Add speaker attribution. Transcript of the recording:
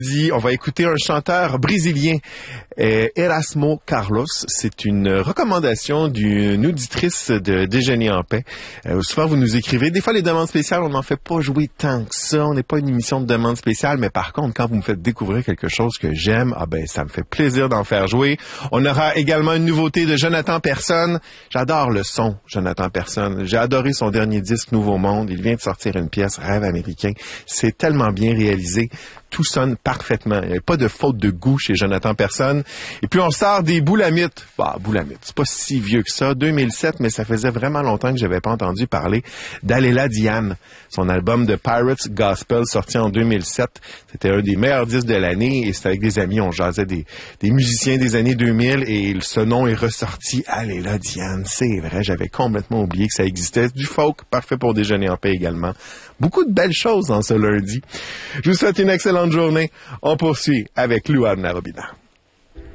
Speaker 1: On va écouter un chanteur brésilien, Erasmo Carlos. C'est une recommandation d'une auditrice de Déjeuner en paix. Souvent, vous nous écrivez. Des fois, les demandes spéciales, on n'en fait pas jouer tant que ça. On n'est pas une émission de demandes spéciales. Mais par contre, quand vous me faites découvrir quelque chose que j'aime, ça me fait plaisir d'en faire jouer. On aura également une nouveauté de Jonathan Persson. J'adore le son, Jonathan Persson. J'ai adoré son dernier disque, Nouveau Monde. Il vient de sortir une pièce, Rêve américain. C'est tellement bien réalisé. Tout sonne parfaitement. Il n'y a pas de faute de goût chez Jonathan Persson. Et puis, on sort des Boulamites. Boulamites, c'est pas si vieux que ça. 2007, mais ça faisait vraiment longtemps que j'avais pas entendu parler d'Aléla Diane. Son album de Pirates Gospel, sorti en 2007. C'était un des meilleurs disques de l'année. Et c'était avec des amis. On jasait des musiciens des années 2000. Et ce nom est ressorti. Aléla Diane. C'est vrai, j'avais complètement oublié que ça existait. Du folk, parfait pour déjeuner en paix également. Beaucoup de belles choses en ce lundi. Je vous souhaite une excellente journée. On poursuit avec Luan Narobina.